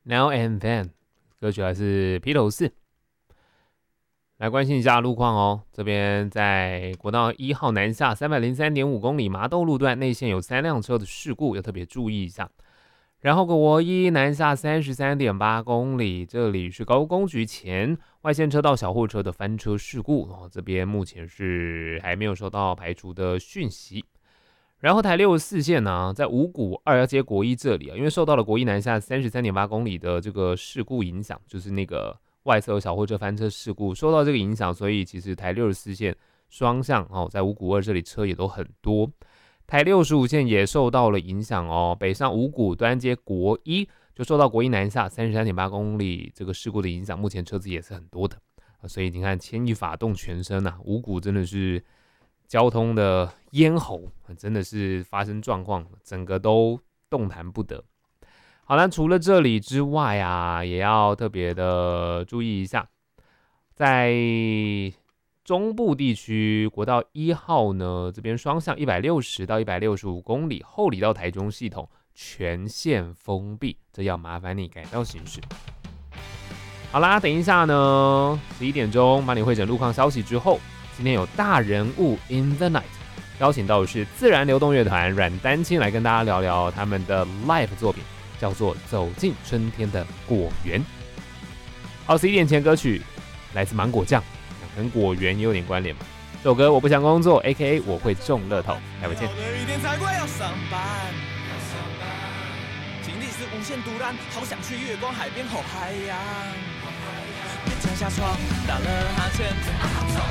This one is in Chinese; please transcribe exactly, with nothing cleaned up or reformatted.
Now and Then， 歌曲来自披头士。来关心一下路况哦，这边在国道一号南下 三百零三点五 公里麻豆路段内线有三辆车的事故，要特别注意一下。然后国一南下 三十三点八 公里，这里是高工局前外线车道小货车的翻车事故、哦、这边目前是还没有收到排除的讯息。然后台六十四线呢，在五股二要接国一这里啊，因为受到了国一南下 三十三点八 公里的这个事故影响，就是那个外侧小货车翻车事故受到这个影响，所以其实台六十四线双向、哦、在五股二这里车也都很多。台六十五线也受到了影响哦，北上五股端接国一就受到国一南下 三十三点八 公里这个事故的影响，目前车子也是很多的，所以你看牵一发动全身啊，五股真的是交通的咽喉，真的是发生状况，整个都动弹不得。好了，除了这里之外啊，也要特别的注意一下，在中部地区国道一号呢，这边双向一百六十到一百六十五公里，后里到台中系统全线封闭，这要麻烦你改道行驶。好啦，等一下呢，十一点钟帮你汇整路况消息之后，今天有大人物 in the night， 邀请到的是自然流动乐团阮丹青来跟大家聊聊他们的 live 作品，叫做《走进春天的果园》。好，十一点前歌曲来自芒果酱。跟果园也有点关联嘛。这首歌我不想工作 A K A 我会中乐透，待会见。 一点才怪要上班，经历是无限突然，好想去月光海边后海洋，勉强下床打了哈欠。